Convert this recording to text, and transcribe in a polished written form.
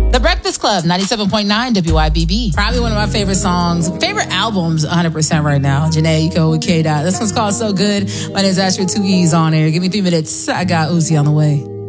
The Breakfast Club, 97.9 WIBB. Probably one of my favorite songs, favorite albums, 100% right now. Janae Eco with K-Dot. This one's called So Good. My name is Asher, 2 E's on air. Give me 3 minutes. I got Uzi on the way.